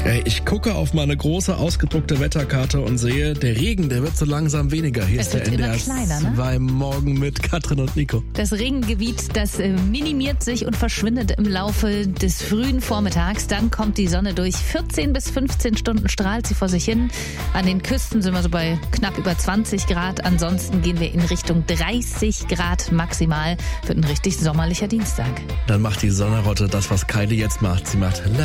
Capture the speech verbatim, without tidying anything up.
Ey, ich gucke auf meine große ausgedruckte Wetterkarte und sehe, der Regen, der wird so langsam weniger. Hier Es ist der wird N D immer R kleiner, ne? zwei Morgen mit Katrin und Nico. Das Regengebiet, das äh, minimiert sich und verschwindet im Laufe des frühen Vormittags. Dann kommt die Sonne durch. vierzehn bis fünfzehn Stunden strahlt sie vor sich hin. An den Küsten sind wir so bei knapp über zwanzig Grad. Ansonsten gehen wir in Richtung dreißig Grad maximal. Wird ein richtig sommerlicher Dienstag. Dann macht die Sonnerotte das, was Kylie jetzt macht. Sie macht